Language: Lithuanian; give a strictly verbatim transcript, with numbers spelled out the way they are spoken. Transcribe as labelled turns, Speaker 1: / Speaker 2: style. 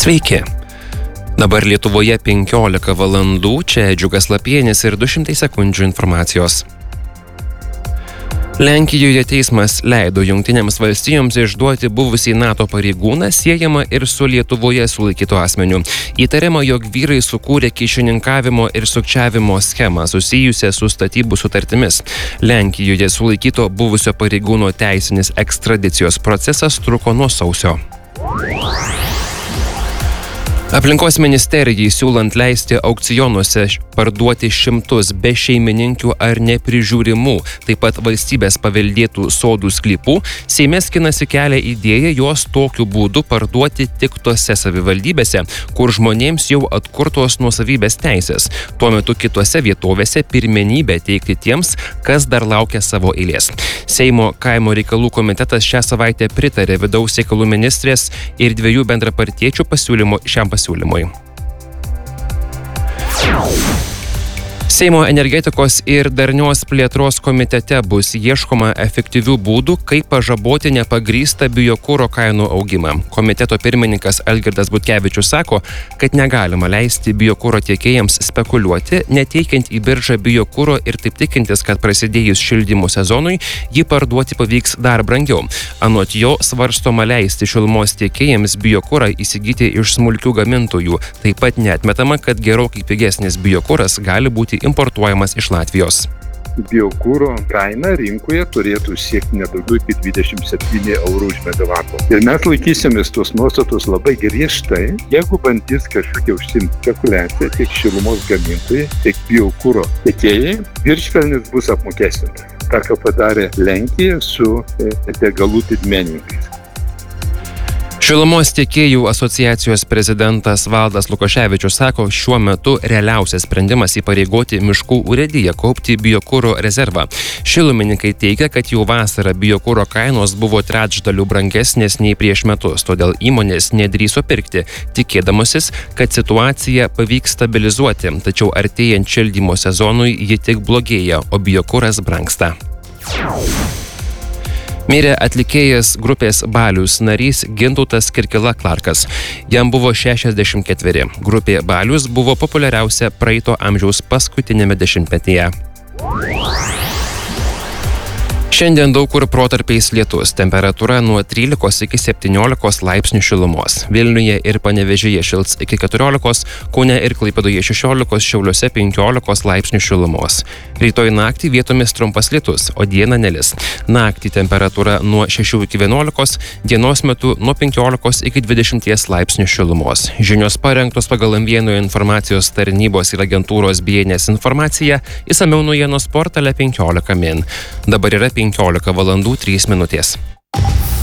Speaker 1: Sveiki. Dabar Lietuvoje penkiolika valandų, čia Džiugas Lapienis ir du šimtai sekundžių informacijos. Lenkijoje teismas leido Jungtinėms valstijoms išduoti buvusį NATO pareigūną siejamą ir su Lietuvoje sulaikytu asmeniu. Įtariama, jog vyrai sukūrė kyšininkavimo ir sukčiavimo schemą susijusią su statybų sutartimis. Lenkijoje sulaikyto buvusio pareigūno teisinis ekstradicijos procesas truko nuo sausio. Aplinkos ministerijai siūlant leisti aukcionuose parduoti šimtus be šeimininkių ar neprižiūrimų, taip pat valstybės paveldėtų sodų sklypų, Seime skinasi kelią idėją juos tokiu būdu parduoti tik tose savivaldybėse, kur žmonėms jau atkurtos nuosavybės teisės. Tuo metu kitose vietovėse pirmenybę teikti tiems, kas dar laukia savo eilės. Seimo kaimo reikalų komitetas šią savaitę pritarė vidaus reikalų ministrės ir dviejų bendrapartiečių pasiūlymo šiam pasiūlymui. Siūlymui. Seimo energetikos ir darnios plėtros komitete bus ieškoma efektyvių būdų, kaip pažaboti nepagrįstą biokuro kainų augimą. Komiteto pirmininkas Algirdas Butkevičius sako, kad negalima leisti biokuro tiekėjams spekuliuoti, neteikiant į biržą biokuro ir taip tikintis, kad prasidėjus šildymo sezonui jį parduoti pavyks dar brangiau. Anot jo svarstoma leisti šilumos tiekėjams biokurą įsigyti iš smulkių gamintojų. Taip pat neatmetama, kad gerokai pigesnis biokuras gali būti importuojamas iš Latvijos.
Speaker 2: Biokuro kaina rinkoje turėtų siekti nedaugiau iki dvidešimt septyni eurų už megavatą. Ir mes laikysimės tos nuostatos labai griežtai, jeigu bandys kažkokia užsiimti spekuliaciją tiek šilumos gamintojai, tiek biokuro tiekėjai, viršpelnis bus apmokestintas. Ta, ką padarė Lenkija su degalų didmenininkais.
Speaker 1: Šilumos tiekėjų asociacijos prezidentas Valdas Lukoševičius sako, šiuo metu realiausias sprendimas įpareigoti miškų urėdiją kaupti biokuro rezervą. Šilumininkai teigia, kad jau vasarą biokuro kainos buvo trečdaliu brangesnės nei prieš metus, todėl įmonės nedrįso pirkti, tikėdamosis, kad situaciją pavyks stabilizuoti, tačiau artėjant šildymo sezonui ji tik blogėja, o biokuras brangsta. Mirė atlikėjas grupės Balius narys Gintautas Kirkila Clarkas. Jam buvo šešiasdešimt ketveri. Grupė Balius buvo populiariausia praeito amžiaus paskutinėme dešimtmetyje. Šiandien daug kur protarpiais lietus, temperatūra nuo trylikos iki septyniolikos laipsnių šilumos. Vilniuje ir Panevėžyje šils iki keturiolikos, Kaune ir Klaipėdoje šešiolikos, Šiauliuose penkiolikos laipsnių šilumos. Rytoj naktį vietomis trumpas lietus, o dieną nelis. Naktį temperatūra nuo šešių iki vienuolikos, dienos metu nuo penkiolikos iki dvidešimties laipsnių šilumos. Žinios parengtos pagal M vieno informacijos tarnybos ir agentūros B N S informaciją, išsamiau naujienos portale penkiolika min. Dabar yra penkiolika valandų trys minutės.